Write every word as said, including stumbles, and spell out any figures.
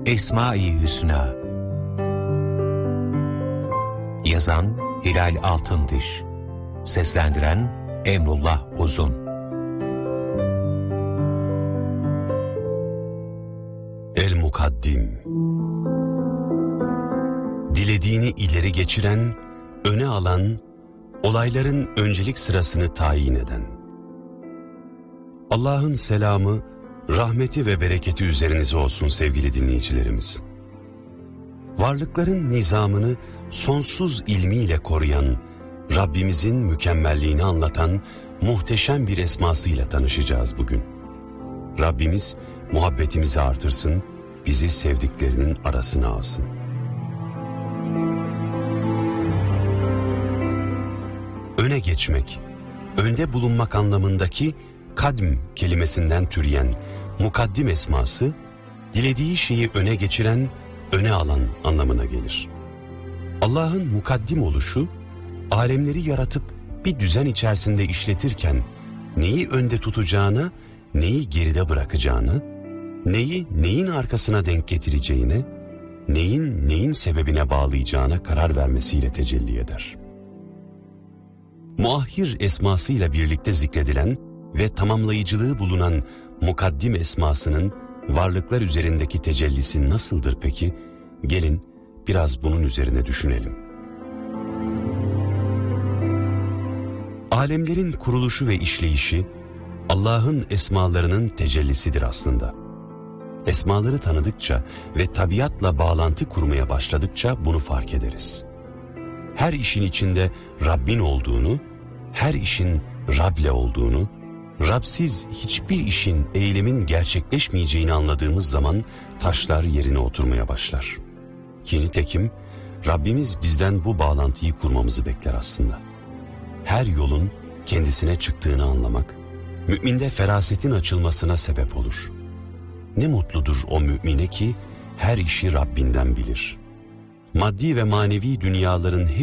Esma-i Hüsna. Yazan Hilal Altındiş. Seslendiren Emrullah Uzun. El-Mukaddim. Dilediğini ileri geçiren, öne alan, olayların öncelik sırasını tayin eden. Allah'ın selamı, rahmeti ve bereketi üzerinize olsun sevgili dinleyicilerimiz. Varlıkların nizamını sonsuz ilmiyle koruyan, Rabbimizin mükemmelliğini anlatan muhteşem bir esmasıyla tanışacağız bugün. Rabbimiz muhabbetimizi artırsın, bizi sevdiklerinin arasına alsın. Öne geçmek, önde bulunmak anlamındaki kadm kelimesinden türeyen mukaddim esması, dilediği şeyi öne geçiren, öne alan anlamına gelir. Allah'ın mukaddim oluşu, alemleri yaratıp bir düzen içerisinde işletirken, neyi önde tutacağını, neyi geride bırakacağını, neyi neyin arkasına denk getireceğine, neyin neyin sebebine bağlayacağına karar vermesiyle tecelli eder. Muahhir esmasıyla birlikte zikredilen ve tamamlayıcılığı bulunan mukaddim esmasının varlıklar üzerindeki tecellisi nasıldır peki? Gelin biraz bunun üzerine düşünelim. Alemlerin kuruluşu ve işleyişi Allah'ın esmalarının tecellisidir aslında. Esmaları tanıdıkça ve tabiatla bağlantı kurmaya başladıkça bunu fark ederiz. Her işin içinde Rabbin olduğunu, her işin Rab'le olduğunu, Rab'siz hiçbir işin, eylemin gerçekleşmeyeceğini anladığımız zaman taşlar yerine oturmaya başlar. Ki nitekim Rabbimiz bizden bu bağlantıyı kurmamızı bekler aslında. Her yolun kendisine çıktığını anlamak, müminde ferasetin açılmasına sebep olur. Ne mutludur o mümine ki her işi Rabbinden bilir. Maddi ve manevi dünyaların hep